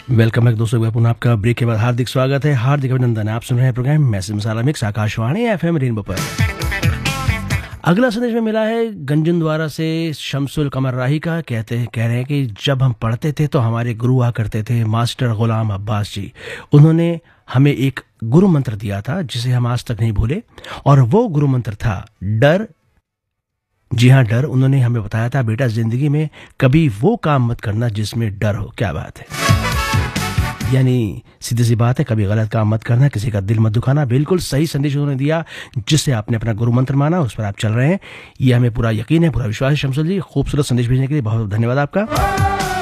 Welcome back दोस्तों, पुनः आपका ब्रेक के बाद हार्दिक स्वागत है, हार्दिक अभिनंदन। आप सुन रहे हैं प्रोग्राम मैसेज मसाला मिक्स आकाशवाणी एफएम रेनबो पर। अगला संदेश में मिला है गंजन द्वारा से शमसुल कमर राही का। कह रहे हैं कि जब हम पढ़ते थे तो हमारे गुरु हुआ करते थे मास्टर गुलाम अब्बास जी। उन्होंने हमें एक गुरु मंत्र दिया था जिसे हम आज तक नहीं भूले, और वो गुरु मंत्र था डर। जी हाँ, डर। उन्होंने हमें बताया था, बेटा जिंदगी में कभी वो काम मत करना जिसमें डर हो। क्या बात है, यानी सीधी सी बात है, कभी गलत काम मत करना, किसी का दिल मत दुखाना। बिल्कुल सही संदेश उन्होंने दिया, जिससे आपने अपना गुरु मंत्र माना, उस पर आप चल रहे हैं। ये हमें पूरा यकीन है, पूरा विश्वास है। शमसुल जी, खूबसूरत संदेश भेजने के लिए बहुत बहुत धन्यवाद आपका।